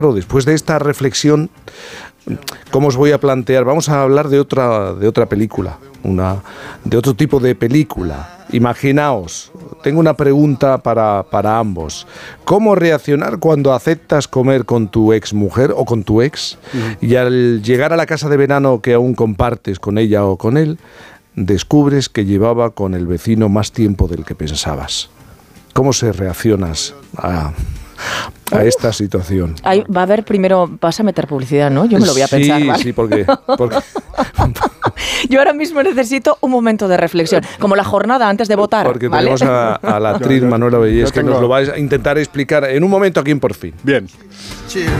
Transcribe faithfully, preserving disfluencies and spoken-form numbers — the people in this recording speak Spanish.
Después de esta reflexión, ¿cómo os voy a plantear? Vamos a hablar de otra, de otra película, una, de otro tipo de película. Imaginaos, tengo una pregunta para, para ambos. ¿Cómo reaccionar cuando aceptas comer con tu exmujer o con tu ex uh-huh. y al llegar a la casa de verano que aún compartes con ella o con él, descubres que llevaba con el vecino más tiempo del que pensabas? ¿Cómo se reaccionas a... a esta situación? Ahí va a haber primero, vas a meter publicidad, ¿no? Yo me lo voy a sí, pensar, ¿vale? Sí, porque, porque... Yo ahora mismo necesito un momento de reflexión, como la jornada antes de votar. Porque ¿vale? tenemos a, a la actriz Manuela Bellés que nos lo va a intentar explicar en un momento aquí en Por Fin. Bien.